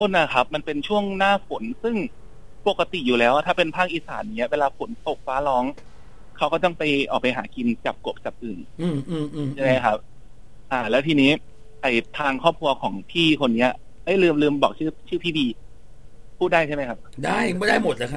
ต้นนะครับมันเป็นช่วงหน้าฝนซึ่งปกติอยู่แล้วถ้าเป็นภาคอีสานเนี้ยเวลาฝนตกฟ้าร้องเขาก็ต้องไปออกไปหากินจับกบจับอึ่งใช่ไหมครับแล้วทีนี้ไอ้ทางครอบครัวของพี่คนเนี้ยลืมบอกชื่อพี่บีพูดได้ใช่ไหมครับได้ไม่ได้หมดเลยครับ